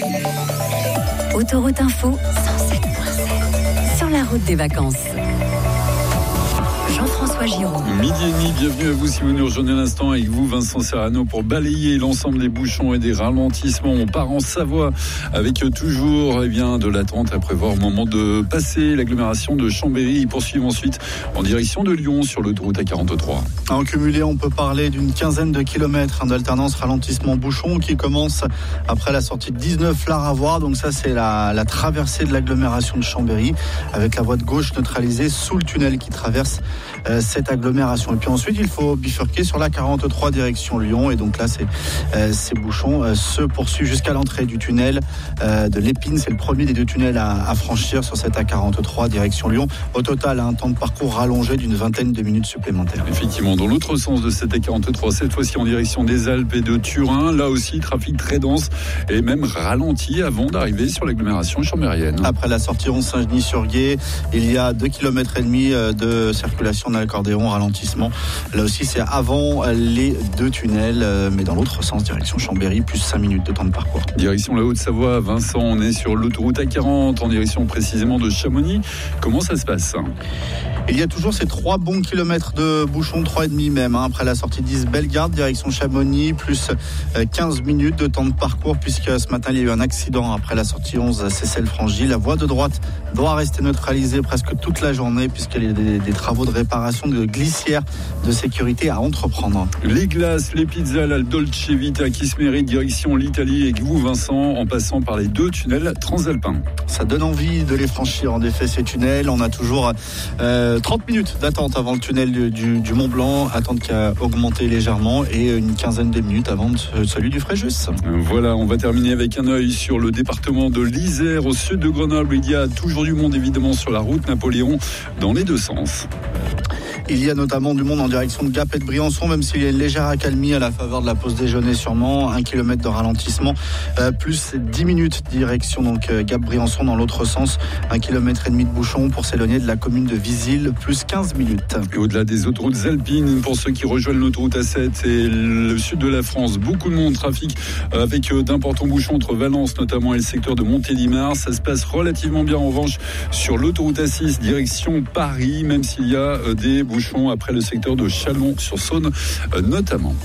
Autoroute Info 107.7 sur la route des vacances. Jean-François Giraud. Midi et demi, bienvenue à vous si vous nous rejoignez à l'instant avec vous Vincent Serrano pour balayer l'ensemble des bouchons et des ralentissements. On part en Savoie avec toujours de l'attente à prévoir au moment de passer l'agglomération de Chambéry. Ils poursuivent ensuite en direction de Lyon sur l'autoroute A43. En cumulé, on peut parler d'une quinzaine de kilomètres d'alternance ralentissement-bouchon qui commence après la sortie de 19 Laravoie. Donc ça, c'est la traversée de l'agglomération de Chambéry avec la voie de gauche neutralisée sous le tunnel qui traverse cette agglomération. Et puis ensuite, il faut bifurquer sur la 43 direction Lyon. Et donc là, ces bouchons se poursuivent jusqu'à l'entrée du tunnel de l'Épine. C'est le premier des deux tunnels à franchir sur cette A43 direction Lyon. Au total, un temps de parcours rallongé d'une vingtaine de minutes supplémentaires. Effectivement, dans l'autre sens de cette A43, cette fois-ci en direction des Alpes et de Turin. Là aussi, trafic très dense et même ralenti avant d'arriver sur l'agglomération chambérienne. Après la sortie 11 Saint-Genis-sur-Gué, il y a 2,5 km de circulation dans l'accordéon, ralentissement. Là aussi, c'est avant les deux tunnels, mais dans l'autre sens, direction Chambéry, plus 5 minutes de temps de parcours. Direction la Haute-Savoie, Vincent, on est sur l'autoroute A40, en direction précisément de Chamonix. Comment ça se passe ? Il y a toujours ces 3 bons kilomètres de bouchons, 3,5 même, après la sortie d'Is-Bellegarde, direction Chamonix, plus 15 minutes de temps de parcours, puisque ce matin, il y a eu un accident après la sortie 11 Seyssel-Frangy. La voie de droite doit rester neutralisée presque toute la journée, puisqu'il y a des travaux de réparation de glissières de sécurité à entreprendre. Les glaces, les pizzas, la Dolce Vita qui se mérite, direction l'Italie, et vous, Vincent, en passant par les 2 tunnels transalpins. Ça donne envie de les franchir, en effet, ces tunnels. On a toujours 30 minutes d'attente avant le tunnel du Mont Blanc, attente qui a augmenté légèrement, et une quinzaine de minutes avant celui du Fréjus. Voilà, on va terminer avec un œil sur le département de l'Isère, au sud de Grenoble. Il y a toujours du monde évidemment sur la route Napoléon dans les deux sens. Il y a notamment du monde en direction de Gap et de Briançon, même s'il y a une légère accalmie à la faveur de la pause déjeuner sûrement. 1 km de ralentissement, plus 10 minutes direction donc Gap-Briançon dans l'autre sens. 1,5 km de bouchon pour s'éloigner de la commune de Visil, plus 15 minutes. Et au-delà des autoroutes alpines, pour ceux qui rejoignent l'autoroute A7 et le sud de la France, beaucoup de monde, trafic avec d'importants bouchons entre Valence notamment et le secteur de Montélimar. Ça se passe relativement bien en revanche sur l'autoroute A6 direction Paris, même s'il y a des bouchons après le secteur de Chalon-sur-Saône notamment.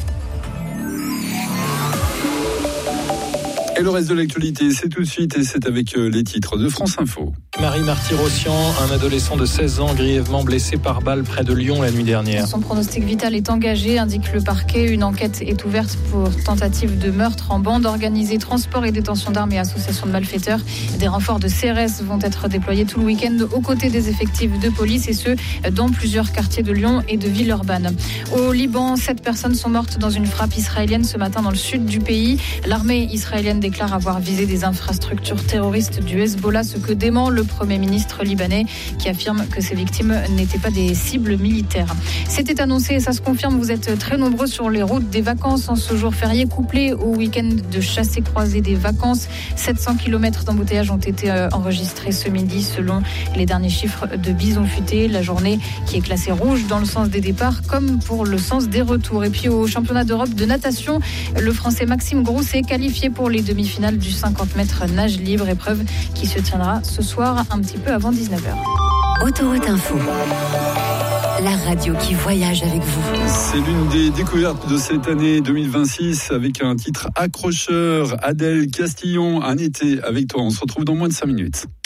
Et le reste de l'actualité, c'est tout de suite et c'est avec les titres de France Info. Marie Marty-Rossian, un adolescent de 16 ans grièvement blessé par balle près de Lyon la nuit dernière. Son pronostic vital est engagé, indique le parquet. Une enquête est ouverte pour tentative de meurtre en bande organisée, transport et détention d'armes et association de malfaiteurs. Des renforts de CRS vont être déployés tout le week-end aux côtés des effectifs de police et ce, dans plusieurs quartiers de Lyon et de Villeurbanne. Au Liban, 7 personnes sont mortes dans une frappe israélienne ce matin dans le sud du pays. L'armée israélienne déclare avoir visé des infrastructures terroristes du Hezbollah, ce que dément le Premier ministre libanais qui affirme que ces victimes n'étaient pas des cibles militaires. C'était annoncé et ça se confirme, vous êtes très nombreux sur les routes des vacances en ce jour férié couplé au week-end de chassé-croisé des vacances. 700 km d'embouteillages ont été enregistrés ce midi selon les derniers chiffres de Bison Futé. La journée qui est classée rouge dans le sens des départs comme pour le sens des retours. Et puis au championnat d'Europe de natation, le Français Maxime Groux s'est qualifié pour les demi-finales du 50 mètres nage libre, épreuve qui se tiendra ce soir un petit peu avant 19h. Autoroute Info, la radio qui voyage avec vous. C'est l'une des découvertes de cette année 2026 avec un titre accrocheur. Adèle Castillon, un été avec toi. On se retrouve dans moins de 5 minutes.